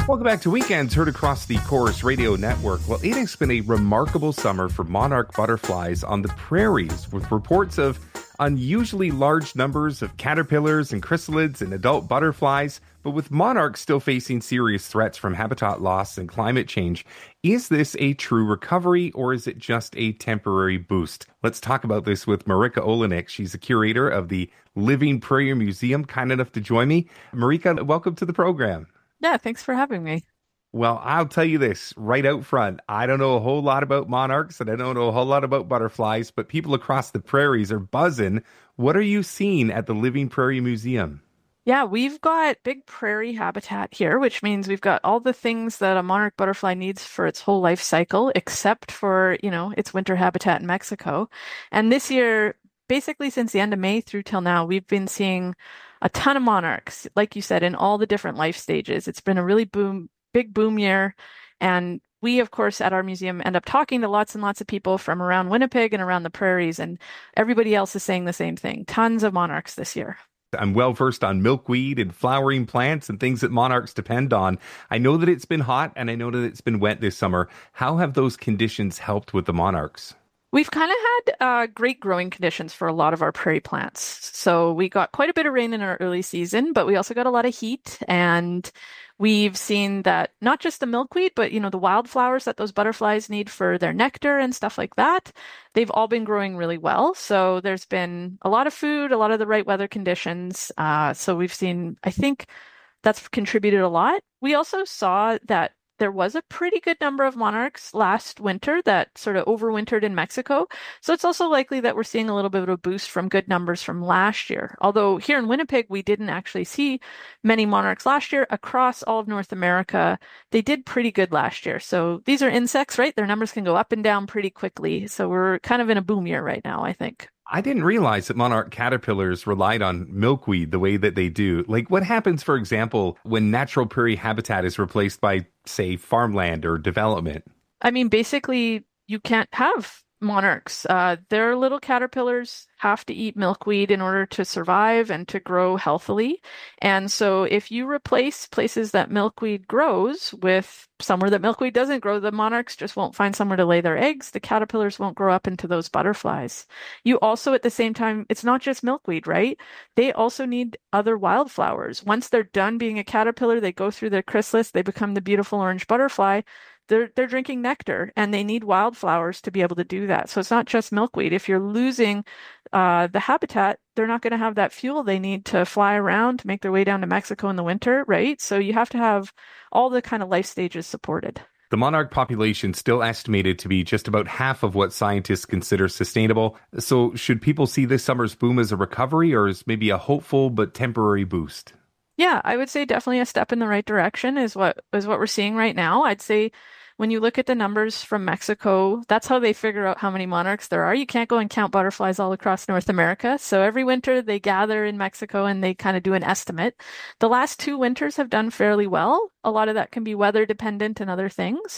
Welcome back to Weekends, heard across the Chorus Radio Network. Well, it has been a remarkable summer for monarch butterflies on the prairies, with reports of unusually large numbers of caterpillars and chrysalids and adult butterflies. But with monarchs still facing serious threats from habitat loss and climate change, is this a true recovery or is it just a temporary boost? Let's talk about this with Marika Olenek. She's a curator of the Living Prairie Museum, kind enough to join me. Marika, welcome to the program. Yeah, thanks for having me. Well, I'll tell you this right out front. I don't know a whole lot about monarchs and I don't know a whole lot about butterflies, but people across the prairies are buzzing. What are you seeing at the Living Prairie Museum? Yeah, we've got big prairie habitat here, which means we've got all the things that a monarch butterfly needs for its whole life cycle, except for, its winter habitat in Mexico. And this year, basically since the end of May through till now, we've been seeing a ton of monarchs, like you said, in all the different life stages. It's been a really big boom year. And we, of course, at our museum end up talking to lots and lots of people from around Winnipeg and around the prairies. And everybody else is saying the same thing. Tons of monarchs this year. I'm well versed on milkweed and flowering plants and things that monarchs depend on. I know that it's been hot and I know that it's been wet this summer. How have those conditions helped with the monarchs? We've kind of had great growing conditions for a lot of our prairie plants. So we got quite a bit of rain in our early season, but we also got a lot of heat. And we've seen that not just the milkweed, but, the wildflowers that those butterflies need for their nectar and stuff like that, they've all been growing really well. So there's been a lot of food, a lot of the right weather conditions. So we've seen, I think that's contributed a lot. We also saw that there was a pretty good number of monarchs last winter that sort of overwintered in Mexico. So it's also likely that we're seeing a little bit of a boost from good numbers from last year. Although here in Winnipeg, we didn't actually see many monarchs last year. Across all of North America, they did pretty good last year. So these are insects, right? Their numbers can go up and down pretty quickly. So we're kind of in a boom year right now, I think. I didn't realize that monarch caterpillars relied on milkweed the way that they do. Like, what happens, for example, when natural prairie habitat is replaced by, say, farmland or development? I mean, basically, you can't have monarchs. Their little caterpillars have to eat milkweed in order to survive and to grow healthily. And so if you replace places that milkweed grows with somewhere that milkweed doesn't grow, the monarchs just won't find somewhere to lay their eggs. The caterpillars won't grow up into those butterflies. You also, at the same time, it's not just milkweed, right? They also need other wildflowers. Once they're done being a caterpillar, they go through their chrysalis, they become the beautiful orange butterfly. They're drinking nectar and they need wildflowers to be able to do that. So it's not just milkweed. If you're losing the habitat, they're not going to have that fuel they need to fly around to make their way down to Mexico in the winter, right? So you have to have all the kind of life stages supported. The monarch population still estimated to be just about half of what scientists consider sustainable. So should people see this summer's boom as a recovery or as maybe a hopeful but temporary boost? Yeah, I would say definitely a step in the right direction is what we're seeing right now. I'd say when you look at the numbers from Mexico, that's how they figure out how many monarchs there are. You can't go and count butterflies all across North America. So every winter they gather in Mexico and they kind of do an estimate. The last 2 winters have done fairly well. A lot of that can be weather dependent and other things.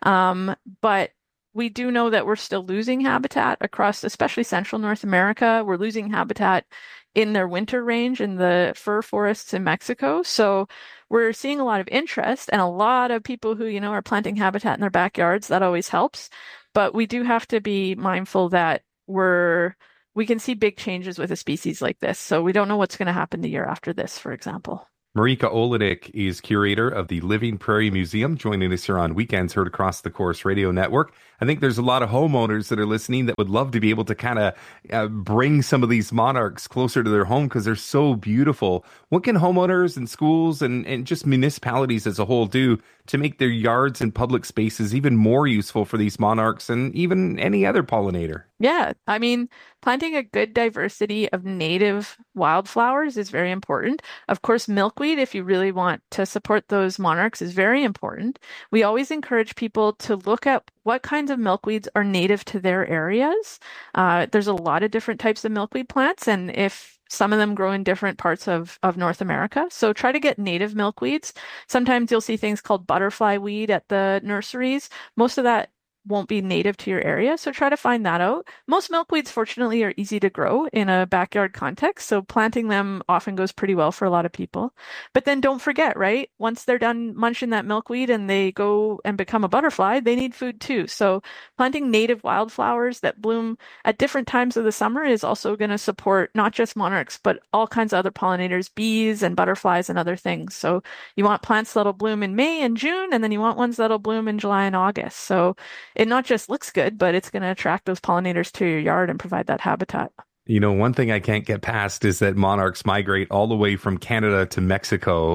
But we do know that we're still losing habitat across, especially central North America. We're losing habitat in their winter range in the fir forests in Mexico. So we're seeing a lot of interest and a lot of people who, are planting habitat in their backyards. That always helps. But we do have to be mindful that we can see big changes with a species like this. So we don't know what's going to happen the year after this, for example. Marika Olenek is curator of the Living Prairie Museum, joining us here on Weekends, heard across the Chorus Radio Network. I think there's a lot of homeowners that are listening that would love to be able to kind of bring some of these monarchs closer to their home because they're so beautiful. What can homeowners and schools and just municipalities as a whole do to make their yards and public spaces even more useful for these monarchs and even any other pollinator? Yeah, I mean, planting a good diversity of native wildflowers is very important. Of course, milkweed, if you really want to support those monarchs, is very important. We always encourage people to look at what kinds of milkweeds are native to their areas. There's a lot of different types of milkweed plants, and if some of them grow in different parts of North America. So try to get native milkweeds. Sometimes you'll see things called butterfly weed at the nurseries. Most of that won't be native to your area. So try to find that out. Most milkweeds, fortunately, are easy to grow in a backyard context. So planting them often goes pretty well for a lot of people. But then don't forget, right? Once they're done munching that milkweed and they go and become a butterfly, they need food too. So planting native wildflowers that bloom at different times of the summer is also going to support not just monarchs, but all kinds of other pollinators, bees and butterflies and other things. So you want plants that'll bloom in May and June, and then you want ones that'll bloom in July and August. So it not just looks good, but it's going to attract those pollinators to your yard and provide that habitat. You know, one thing I can't get past is that monarchs migrate all the way from Canada to Mexico.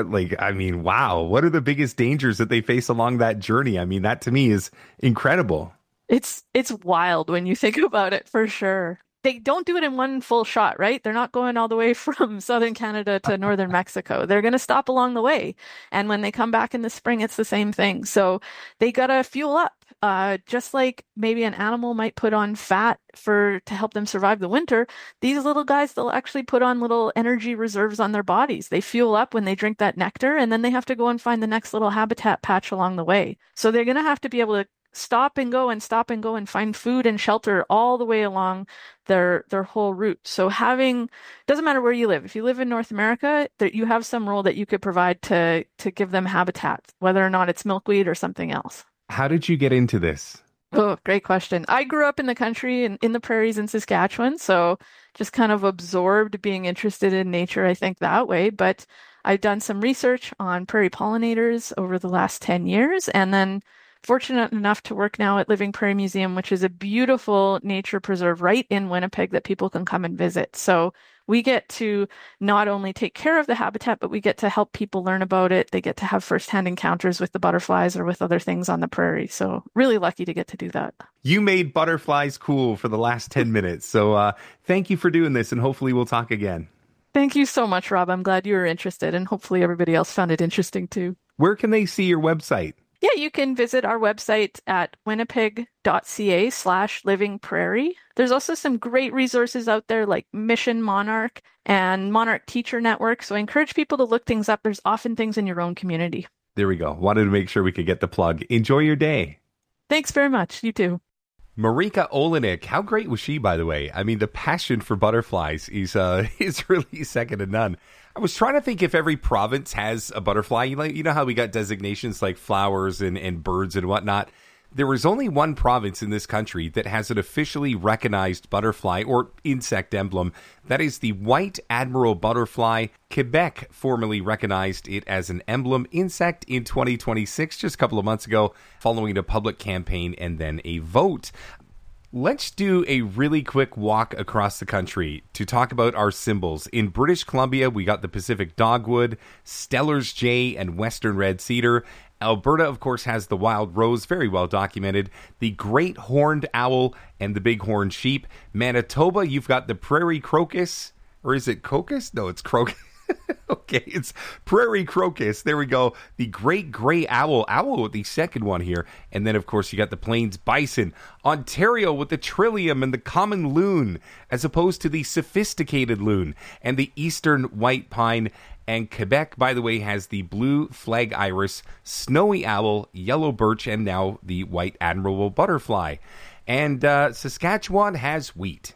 Wow. What are the biggest dangers that they face along that journey? I mean, that to me is incredible. It's wild when you think about it, for sure. They don't do it in one full shot, right? They're not going all the way from southern Canada to northern Mexico. They're going to stop along the way. And when they come back in the spring, it's the same thing. So they got to fuel up. Just like maybe an animal might put on fat to help them survive the winter, these little guys, they'll actually put on little energy reserves on their bodies. They fuel up when they drink that nectar, and then they have to go and find the next little habitat patch along the way. So they're going to have to be able to stop and go and find food and shelter all the way along their whole route. So doesn't matter where you live. If you live in North America, that you have some role that you could provide to give them habitat, whether or not it's milkweed or something else. How did you get into this? Oh, great question. I grew up in the country and in the prairies in Saskatchewan, so just kind of absorbed being interested in nature, I think, that way. But I've done some research on prairie pollinators over the last 10 years, and then fortunate enough to work now at Living Prairie Museum, which is a beautiful nature preserve right in Winnipeg that people can come and visit. So we get to not only take care of the habitat, but we get to help people learn about it. They get to have firsthand encounters with the butterflies or with other things on the prairie. So really lucky to get to do that. You made butterflies cool for the last 10 minutes. So thank you for doing this, and hopefully we'll talk again. Thank you so much, Rob. I'm glad you were interested, and hopefully everybody else found it interesting too. Where can they see your website? Yeah, you can visit our website at winnipeg.ca/livingprairie. There's also some great resources out there like Mission Monarch and Monarch Teacher Network. So I encourage people to look things up. There's often things in your own community. There we go. Wanted to make sure we could get the plug. Enjoy your day. Thanks very much. You too. Marika Olenek, how great was she, by the way? I mean, the passion for butterflies is really second to none. I was trying to think if every province has a butterfly. You know how we got designations like flowers and birds and whatnot? There is only one province in this country that has an officially recognized butterfly or insect emblem. That is the white admiral butterfly. Quebec formally recognized it as an emblem insect in 2026, just a couple of months ago, following a public campaign and then a vote. Let's do a really quick walk across the country to talk about our symbols. In British Columbia, we got the Pacific dogwood, Steller's jay, and western red cedar. Alberta, of course, has the wild rose, very well documented, the great horned owl, and the bighorn sheep. Manitoba, you've got the prairie crocus, or is it crocus? No, it's crocus. Okay, it's prairie crocus. There we go. The great gray owl with the second one here. And then, of course, you got the plains bison. Ontario with the trillium and the common loon, as opposed to the sophisticated loon. And the eastern white pine. And Quebec, by the way, has the blue flag iris, snowy owl, yellow birch, and now the white admiral butterfly. And Saskatchewan has wheat.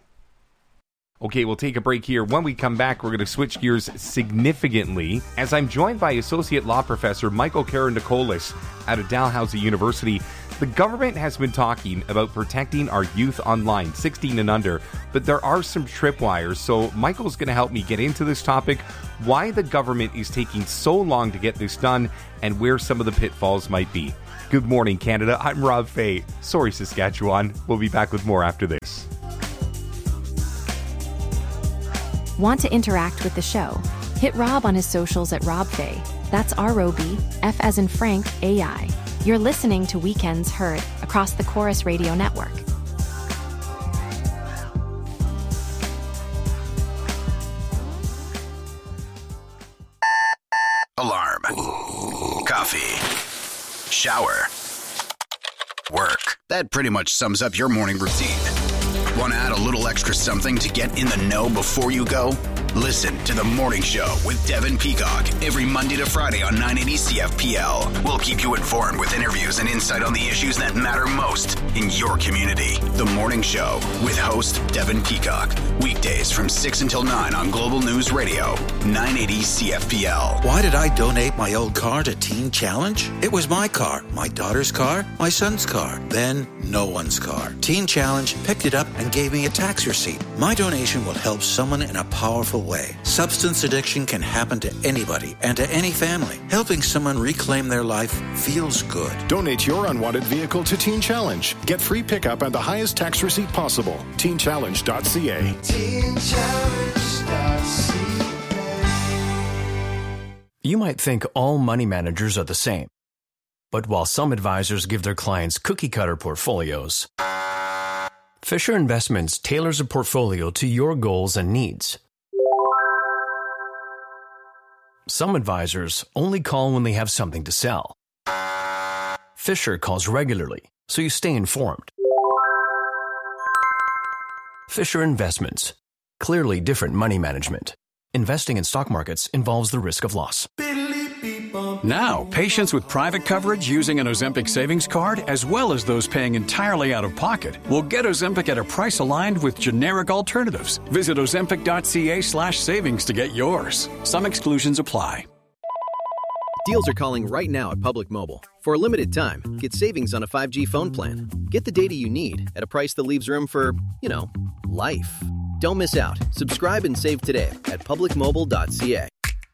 Okay, we'll take a break here. When we come back, we're going to switch gears significantly as I'm joined by Associate Law Professor Michael Karanicolas out of Dalhousie University. The government has been talking about protecting our youth online, 16 and under, but there are some tripwires. So Michael's going to help me get into this topic, why the government is taking so long to get this done, and where some of the pitfalls might be. Good morning, Canada. I'm Rob Fay. Sorry, Saskatchewan. We'll be back with more after this. Want to interact with the show? Hit Rob on his socials at Rob Fay. That's ROB, F as in Frank, AI. You're listening to Weekends Heard across the Chorus Radio Network. Alarm. Coffee. Shower. Work. That pretty much sums up your morning routine. Want to add a little extra something to get in the know before you go? Listen to The Morning Show with Devin Peacock every Monday to Friday on 980 CFPL. We'll keep you informed with interviews and insight on the issues that matter most in your community. The Morning Show with host Devin Peacock. Weekdays from 6 until 9 on Global News Radio, 980 CFPL. Why did I donate my old car to Teen Challenge? It was my car, my daughter's car, my son's car, then no one's car. Teen Challenge picked it up and gave me a tax receipt. My donation will help someone in a powerful way. Substance addiction can happen to anybody and to any family. Helping someone reclaim their life feels good. Donate your unwanted vehicle to Teen Challenge. Get free pickup and the highest tax receipt possible. TeenChallenge.ca. You might think all money managers are the same. But while some advisors give their clients cookie-cutter portfolios, Fisher Investments tailors a portfolio to your goals and needs. Some advisors only call when they have something to sell. Fisher calls regularly, so you stay informed. Fisher Investments. Clearly different money management. Investing in stock markets involves the risk of loss. Now, patients with private coverage using an Ozempic savings card, as well as those paying entirely out of pocket, will get Ozempic at a price aligned with generic alternatives. Visit Ozempic.ca/savings to get yours. Some exclusions apply. Deals are calling right now at Public Mobile. For a limited time, get savings on a 5G phone plan. Get the data you need at a price that leaves room for, life. Don't miss out. Subscribe and save today at publicmobile.ca.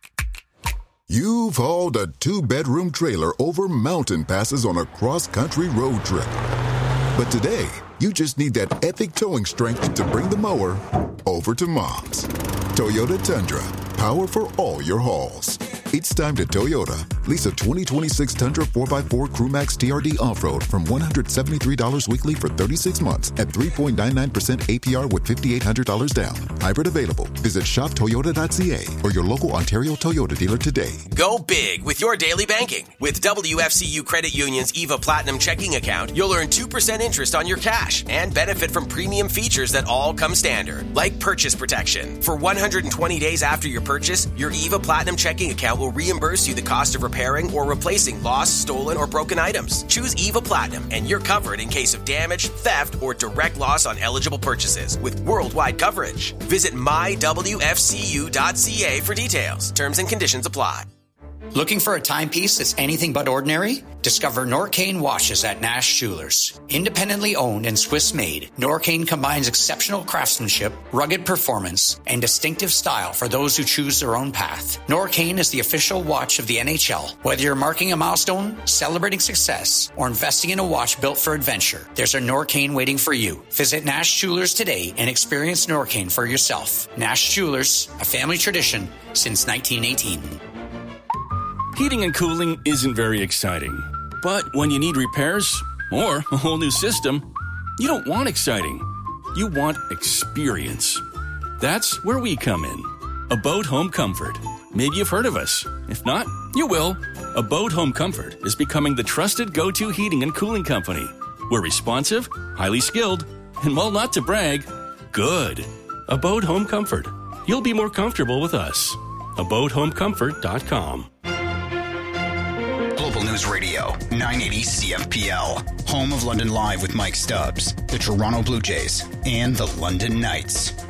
You've hauled a 2-bedroom trailer over mountain passes on a cross-country road trip. But today, you just need that epic towing strength to bring the mower over to Mom's. Toyota Tundra. Power for all your hauls. It's time to Toyota. Lease a 2026 Tundra 4x4 CrewMax TRD Off-Road from $173 weekly for 36 months at 3.99% APR with $5,800 down. Hybrid available. Visit shoptoyota.ca or your local Ontario Toyota dealer today. Go big with your daily banking. With WFCU Credit Union's EVA Platinum checking account, you'll earn 2% interest on your cash and benefit from premium features that all come standard, like purchase protection. For 120 days after your purchase, your EVA Platinum checking account will reimburse you the cost of repairing or replacing lost, stolen, or broken items. Choose EVA Platinum and you're covered in case of damage, theft, or direct loss on eligible purchases with worldwide coverage. Visit mywfcu.ca for details. Terms and conditions apply. Looking for a timepiece that's anything but ordinary? Discover Norcane watches at Nash Jewelers. Independently owned and Swiss-made, Norcane combines exceptional craftsmanship, rugged performance, and distinctive style for those who choose their own path. Norcane is the official watch of the NHL. Whether you're marking a milestone, celebrating success, or investing in a watch built for adventure, there's a Norcane waiting for you. Visit Nash Jewelers today and experience Norcane for yourself. Nash Jewelers, a family tradition since 1918. Heating and cooling isn't very exciting. But when you need repairs or a whole new system, you don't want exciting. You want experience. That's where we come in. Abode Home Comfort. Maybe you've heard of us. If not, you will. Abode Home Comfort is becoming the trusted go-to heating and cooling company. We're responsive, highly skilled, and while not to brag, good. Abode Home Comfort. You'll be more comfortable with us. AbodeHomeComfort.com. Global News Radio, 980 CFPL. Home of London Live with Mike Stubbs, the Toronto Blue Jays, and the London Knights.